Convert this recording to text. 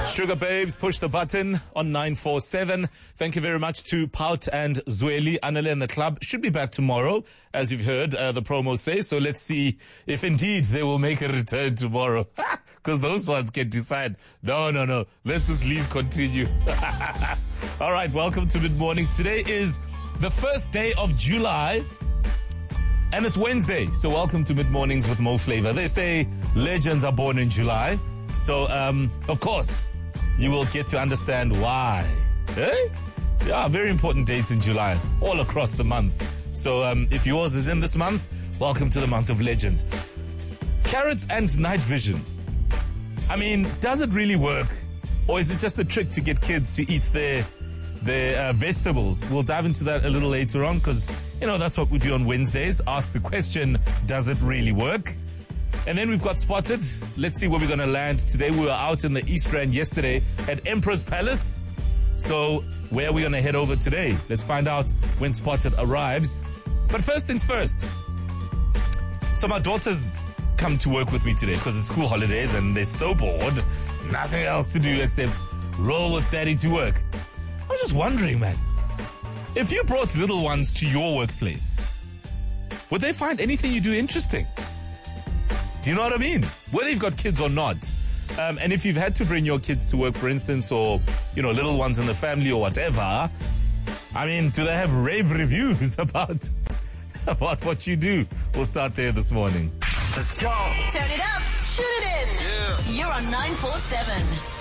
Sugar Babes, push the button on 947. Thank you very much to Pout and Zweli. Anele and the club should be back tomorrow, as you've heard the promos say. So let's see if indeed they will make a return tomorrow. Because those ones can decide. No. Let this leave continue. All right, welcome to Mid Mornings. Today is the first day of July. And it's Wednesday. So welcome to Mid Mornings with Mo Flavor. They say legends are born in July. So, of course, you will get to understand why. Eh? Yeah, very important dates in July, all across the month. So, if yours is in this month, welcome to the month of legends. Carrots and night vision. I mean, does it really work? Or is it just a trick to get kids to eat their vegetables? We'll dive into that a little later on because, that's what we do on Wednesdays. Ask the question, does it really work? And then we've got Spotted. Let's see where we're going to land today. We were out in the East Rand yesterday at Emperor's Palace. So where are we going to head over today? Let's find out when Spotted arrives. But first things first. So my daughters come to work with me today because it's school holidays and they're so bored. Nothing else to do except roll with daddy to work. I was just wondering, man, if you brought little ones to your workplace, would they find anything you do interesting? Do you know what I mean? Whether you've got kids or not. And if you've had to bring your kids to work, for instance, or, little ones in the family or whatever, I mean, do they have rave reviews about what you do? We'll start there this morning. Let's go. Turn it up. Shoot it in. Yeah. You're on 947.